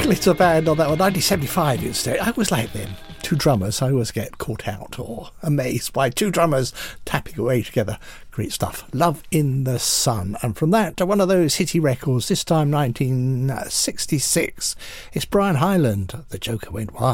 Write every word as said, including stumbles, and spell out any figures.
Glitter Band on that one, nineteen seventy-five instead. I was like them. Two drummers, I always get caught out or amazed by two drummers tapping away together. Great stuff. Love in the Sun. And from that to one of those hitty records, this time nineteen sixty-six, it's Brian Hyland, The Joker Went Wild.